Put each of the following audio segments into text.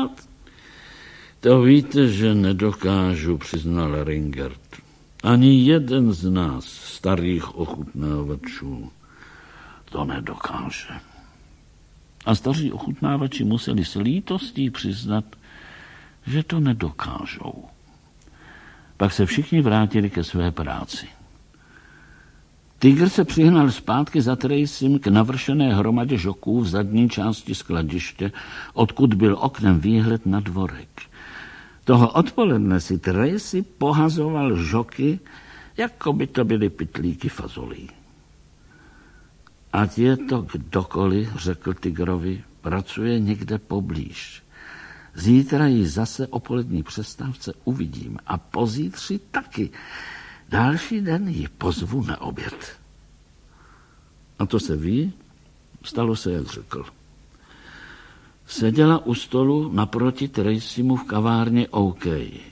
rád? To víte, že nedokážu, přiznal Ringert. Ani jeden z nás, starých ochutnávačů, to nedokáže. A staří ochutnávači museli s lítostí přiznat, že to nedokážou. Pak se všichni vrátili ke své práci. Tygr se přihnal zpátky za Tracym k navršené hromadě žoků v zadní části skladiště, odkud byl oknem výhled na dvorek. Toho odpoledne si Tracy pohazoval žoky, jako by to byly pytlíky fazolí. Ať je to kdokoliv, řekl Tygrovi, pracuje někde poblíž. Zítra ji zase o polední přestávce uvidím a pozítří taky. Další den ji pozvu na oběd. A to se ví, stalo se, jak řekl. Seděla u stolu naproti Tracymu v kavárně OK.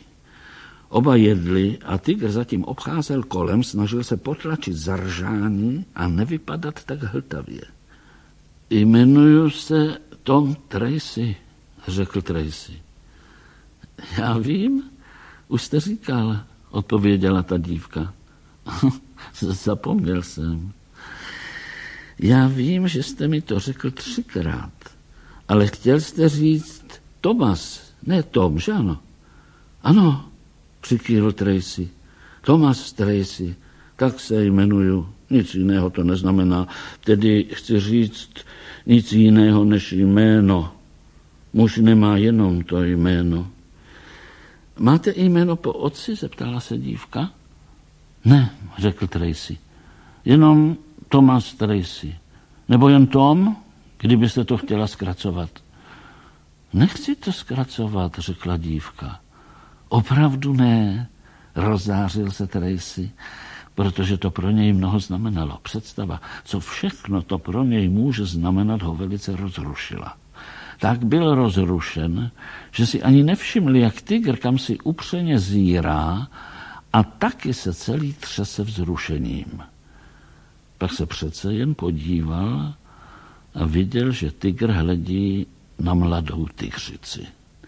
Oba jedli a Tygr zatím obcházel kolem, snažil se potlačit zaržání a nevypadat tak hltavě. Jmenuju se Tom Tracy, řekl Tracy. Já vím, už jste říkal, odpověděla ta dívka. Zapomněl jsem. Já vím, že jste mi to řekl 3krát, ale chtěl jste říct Thomas, ne Tom, že ano? Ano, přikývl Tracy. Thomas Tracy, tak se jmenuju. Nic jiného to neznamená. Tedy chci říct nic jiného než jméno. Muž nemá jenom to jméno. Máte jméno po otci? Zeptala se dívka. Ne, řekl Tracy. Jenom Thomas Tracy. Nebo jen Tom, kdybyste to chtěla zkracovat. Nechci to zkracovat, řekla dívka. Opravdu ne, rozzářil se Tracy, protože to pro něj mnoho znamenalo. Představa, co všechno to pro něj může znamenat, ho velice rozrušila. Tak byl rozrušen, že si ani nevšiml, jak Tygr kam si upřeně zírá a taky se celý třese vzrušením. Pak se přece jen podíval a viděl, že Tygr hledí na mladou tygřici.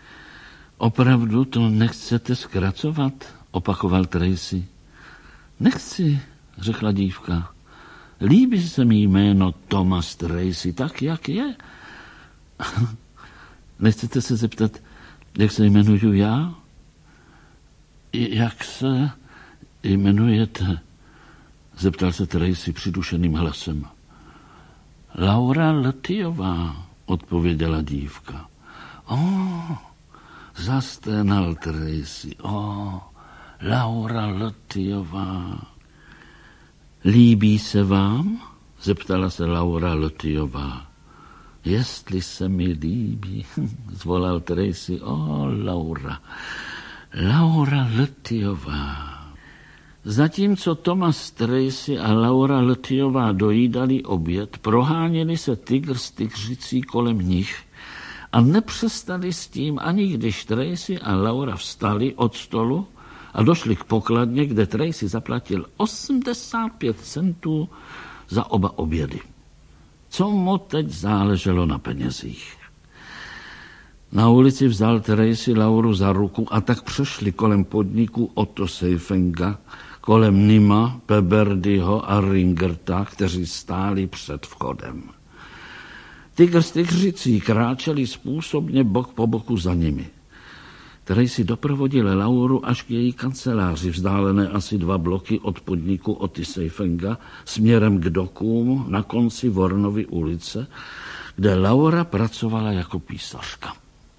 Opravdu to nechcete zkracovat? Opakoval Tracy. Nechci, řekla dívka. Líbí se mi jméno Thomas Tracy, tak jak je. Nechcete se zeptat, jak se jmenuju já? Jak se jmenujete? Zeptal se Tracy přidušeným hlasem. Laura Letiová, odpověděla dívka. Zasténal Tracy. Laura Letiová. Líbí se vám? Zeptala se Laura Letiová. Jestli se mi líbí, zvolal Tracy. Laura. Laura Letiová. Zatímco Thomas Tracy a Laura Letiová dojídali oběd, proháněli se Tygr s tygřicí kolem nich a nepřestali s tím, ani když Tracy a Laura vstali od stolu a došli k pokladně, kde Tracy zaplatil 85 centů za oba obědy. Co mu teď záleželo na penězích? Na ulici vzal Tracy Lauru za ruku a tak přešli kolem podniku Otto Seifenga, kolem Nima, Peberdyho a Ringerta, kteří stáli před vchodem. Tygr s tygřicí kráčeli způsobně bok po boku za nimi. Tracy doprovodil Lauru až k její kanceláři, vzdálené asi 2 bloky od podniku Otty Seifenga, směrem k dokům na konci Vornovy ulice, kde Laura pracovala jako písařka.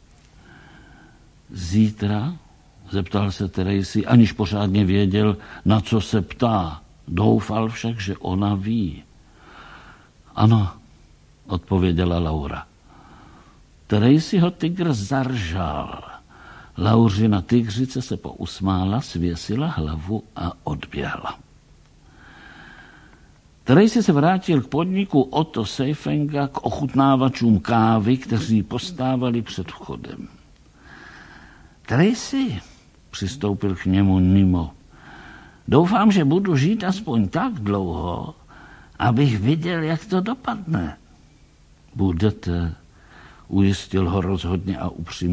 Zítra? Zeptal se Tracy, aniž pořádně věděl, na co se ptá. Doufal však, že ona ví. Ano, odpověděla Laura. Tracyho Tygr zaržal. Lauřina tygřice se pousmála, svěsila hlavu a odběhla. Tracy se vrátil k podniku Otto Seifenga, k ochutnávačům kávy, kteří postávali před vchodem. Tracy, přistoupil k němu Nimo, doufám, že budu žít aspoň tak dlouho, abych viděl, jak to dopadne. Budete, ujistil ho rozhodně a upřímně